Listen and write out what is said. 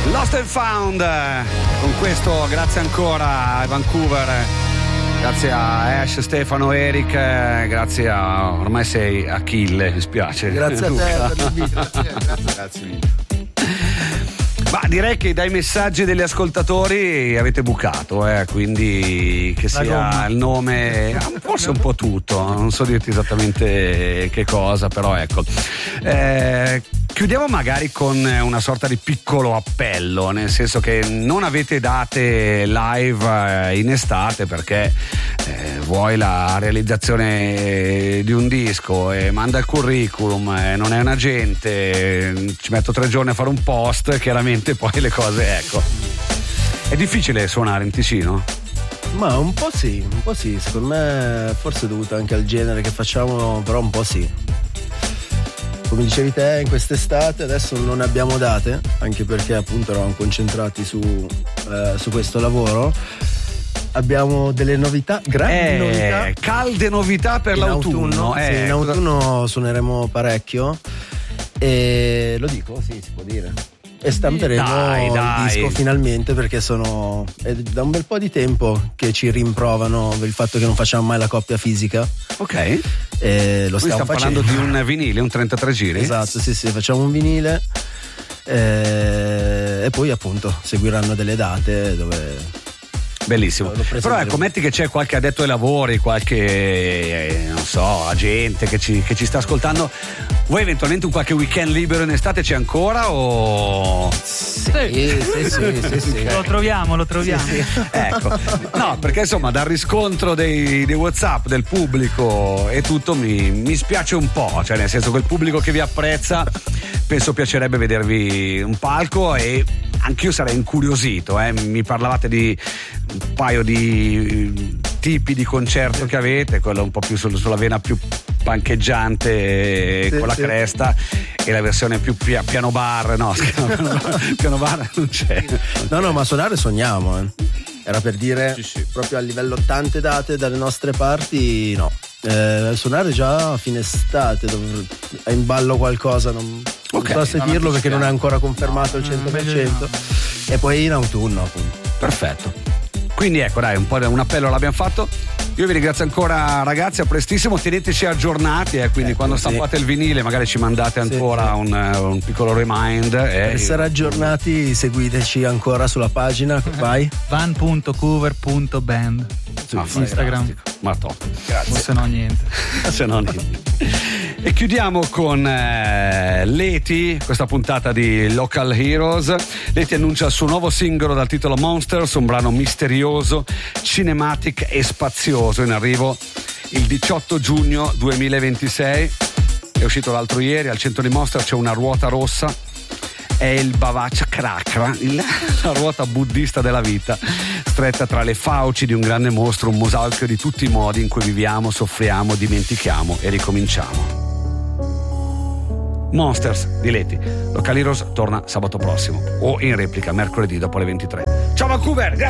Lost and Found, con questo grazie ancora a Vancouver, grazie a Ash, Stefano, Eric, grazie a, ormai sei Achille, mi spiace. Grazie a te per l'invito. Grazie mille. Ma direi che dai messaggi degli ascoltatori avete bucato, quindi che sia il nome, forse un po' tutto, non so dirti esattamente che cosa, però ecco. Chiudiamo magari con una sorta di piccolo appello, nel senso che non avete date live in estate perché vuoi la realizzazione di un disco e manda il curriculum, non è un agente, ci metto 3 giorni a fare un post, chiaramente poi le cose, ecco. È difficile suonare in Ticino? Ma un po' sì, secondo me forse è dovuto anche al genere che facciamo, però un po' sì. Come dicevi te, in quest'estate adesso non abbiamo date, anche perché appunto eravamo concentrati su questo lavoro. Abbiamo delle novità, grandi novità. Calde novità per l'autunno. Sì, in autunno suoneremo parecchio e lo dico, sì, si può dire. E stamperemo il disco finalmente, perché è da un bel po' di tempo che ci rimprovano per il fatto che non facciamo mai la coppia fisica. Ok. E lo stiamo parlando di un vinile, un 33 giri. Esatto, sì, facciamo un vinile e poi appunto seguiranno delle date dove... Bellissimo. Però ecco, metti che c'è qualche addetto ai lavori, qualche non so, agente che ci sta ascoltando. Vuoi eventualmente un qualche weekend libero in estate? C'è ancora o... Sì. Lo troviamo. Sì. Ecco, no, perché insomma dal riscontro dei WhatsApp del pubblico e tutto mi spiace un po', cioè nel senso che il pubblico che vi apprezza penso piacerebbe vedervi un palco, e anch'io sarei incuriosito, mi parlavate di un paio di tipi di concerto che avete, quello un po' più sulla vena più pancheggiante, con la cresta, e la versione più piano bar, no, piano bar non c'è. No, ma suonare sogniamo, Era per dire, sì. Proprio a livello tante date dalle nostre parti, no. Suonare già a fine estate, è in ballo qualcosa, non so se dirlo perché non è ancora confermato al 100%, e poi in autunno appunto. Perfetto, quindi ecco, dai, un appello l'abbiamo fatto. Io vi ringrazio ancora, ragazzi, a prestissimo, teneteci aggiornati, quindi quando stampate il vinile magari ci mandate ancora un piccolo remind. Per essere aggiornati seguiteci ancora sulla pagina, vai? van.cover.band su Instagram. Ma top, grazie. O se no niente. E chiudiamo con Leti, questa puntata di Local Heroes. Leti annuncia il suo nuovo singolo dal titolo Monsters, un brano misterioso, cinematic e spazioso, in arrivo il 18 giugno 2026. È uscito l'altro ieri. Al centro di mostra c'è una ruota rossa, è il Bhavachakra, la ruota buddista della vita, stretta tra le fauci di un grande mostro, un mosaico di tutti i modi in cui viviamo, soffriamo, dimentichiamo e ricominciamo. Monsters di Leti. Local Heroes torna sabato prossimo o in replica mercoledì dopo le 23. Ciao Vancouver!